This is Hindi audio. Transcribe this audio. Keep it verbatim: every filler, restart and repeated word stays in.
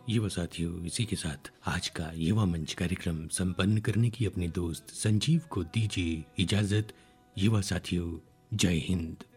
युवा साथियों, इसी के साथ आज का युवा मंच कार्यक्रम संपन्न करने की अपने दोस्त संजीव को दीजिए इजाजत। युवा साथियों, जय हिंद।